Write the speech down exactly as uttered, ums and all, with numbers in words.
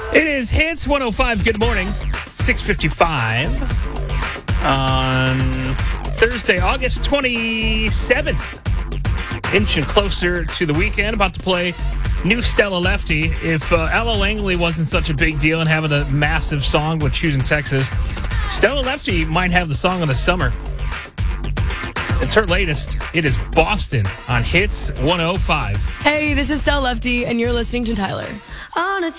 It is Hits one oh five. Good morning. six fifty-five on Thursday, August twenty-seventh. Inching closer to the weekend. About to play new Stella Lefty. If uh, Ella Langley wasn't such a big deal and having a massive song with Choosing Texas, Stella Lefty might have the song of the summer. It's her latest. It is Boston on Hits one oh five. Hey, this is Stella Lefty, and you're listening to Tyler. On a